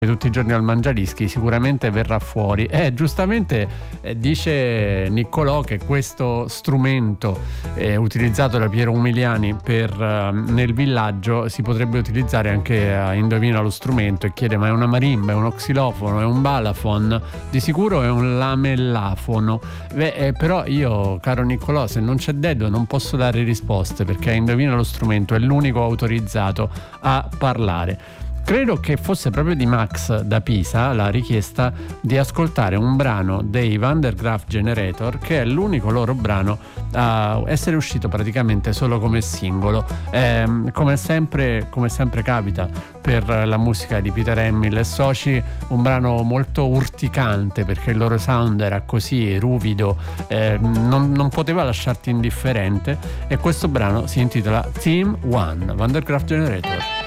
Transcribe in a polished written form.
tutti i giorni al Mangiadischi, sicuramente verrà fuori. Giustamente dice Niccolò che questo strumento utilizzato da Piero Umiliani nel villaggio si potrebbe utilizzare anche a Indovina lo strumento, e chiede: ma è una marimba, è uno xilofono, è un balafon? Di sicuro è un lamellafono. Però io, caro Niccolò, se non c'è Dedo non posso dare risposte, perché a Indovina lo strumento è l'unico autorizzato a parlare. Credo che fosse proprio di Max da Pisa la richiesta di ascoltare un brano dei Van der Graaf Generator, che è l'unico loro brano a essere uscito praticamente solo come singolo. Come sempre capita per la musica di Peter Hamill e soci, un brano molto urticante, perché il loro sound era così ruvido, non poteva lasciarti indifferente, e questo brano si intitola Team One, Van der Graaf Generator.